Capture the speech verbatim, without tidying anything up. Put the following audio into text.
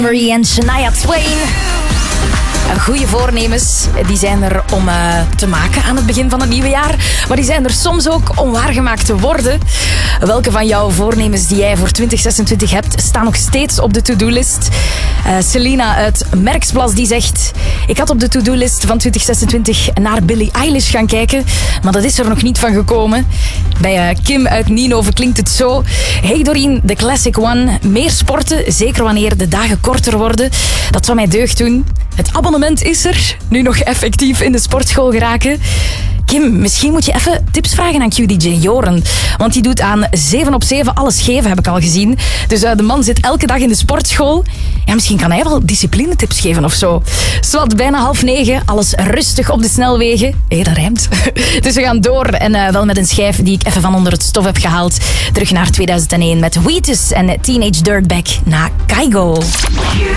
Marie en Shania Twain. Goede voornemens, die zijn er om uh, te maken aan het begin van het nieuwe jaar. Maar die zijn er soms ook om waargemaakt te worden. Welke van jouw voornemens die jij voor twintig zesentwintig hebt, staan nog steeds op de to-do-list? Uh, Selina uit Merksplas die zegt: ik had op de to-do-list van twintig zesentwintig naar Billie Eilish gaan kijken, maar dat is er nog niet van gekomen. Bij uh, Kim uit Nienhoven klinkt het zo: hey Doreen, de classic one. Meer sporten, zeker wanneer de dagen korter worden. Dat zou mij deugd doen. Het abonnement is er. Nu nog effectief in de sportschool geraken. Kim, misschien moet je even tips vragen aan Q D J Joren. Want die doet aan zeven op zeven alles geven, heb ik al gezien. Dus uh, de man zit elke dag in de sportschool. Ja, misschien kan hij wel disciplinetips geven of zo. Zwat, bijna half negen. Alles rustig op de snelwegen. Hé, hey, dat rijmt. Dus we gaan door. En uh, wel met een schijf die ik even van onder het stof heb gehaald. Terug naar tweeduizend één met Wheatus en Teenage Dirtbag na Kygo.